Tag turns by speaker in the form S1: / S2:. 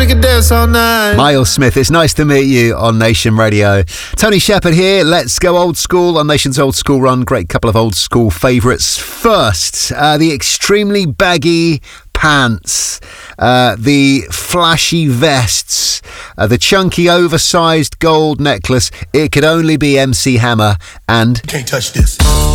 S1: we could dance all night.
S2: Miles Smith, it's nice to meet you on Nation Radio. Tony Shepherd here. Let's go old school on Nation's Old School Run. Great couple of old school favourites. First, the extremely baggy pants, the flashy vests, the chunky oversized gold necklace. It could only be MC Hammer and...
S1: Can't touch this.